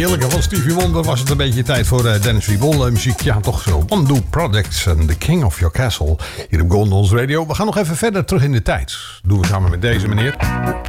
heerlijk. En van Stevie Wonder was het een beetje tijd voor Dennis Wiebel. Muziek, ja, toch zo. One Do Products en The King of Your Castle. Hier op Golden Ons Radio. We gaan nog even verder terug in de tijd. Doen we samen met deze meneer.